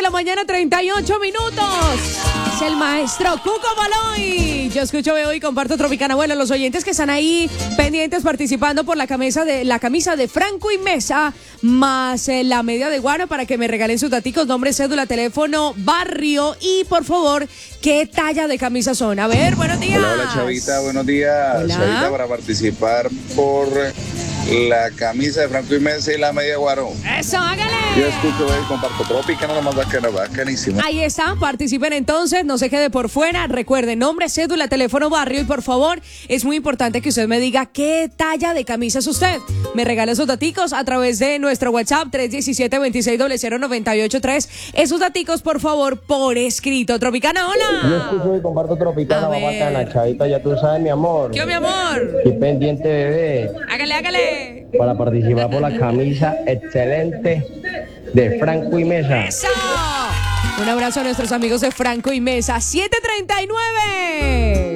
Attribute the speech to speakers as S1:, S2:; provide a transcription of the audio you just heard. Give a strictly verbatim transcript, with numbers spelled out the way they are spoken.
S1: la mañana, treinta y ocho minutos. Es el maestro Cuco Baloy. Yo escucho, veo y comparto Tropicana. Bueno, los oyentes que están ahí pendientes participando por la camisa de la camisa de Franco y Mesa, más eh, la media de Guano, para que me regalen sus daticos, nombre, cédula, teléfono, barrio y, por favor, qué talla de camisa son. A ver, buenos días.
S2: Hola, hola, Chavita, buenos días.
S1: Hola.
S2: Chavita, para participar por la camisa de Franco y Mesa y la media Guarón.
S1: Eso, hágale.
S2: Yo escucho y comparto Tropicana, lo más bacana, bacanísimo.
S1: Ahí está, participen entonces, no se quede por fuera. Recuerden, nombre, cédula, teléfono, barrio y, por favor, es muy importante que usted me diga qué talla de camisa es usted. Me regala esos daticos a través de nuestro WhatsApp tres uno siete, dos seis cero cero, nueve ocho tres. Esos daticos, por favor, por escrito. Tropicana, hola.
S3: Yo escucho y comparto Tropicana,
S1: A
S3: va
S1: ver.
S3: bacana, Chavita, ya tú sabes, mi amor.
S1: ¿Qué, mi amor?
S3: Estoy pendiente, bebé,
S1: Hágale, hágale.
S3: para participar por la camisa excelente de Franco y Mesa.
S1: ¡Eso! Un abrazo a nuestros amigos de Franco y Mesa. siete treinta y nueve.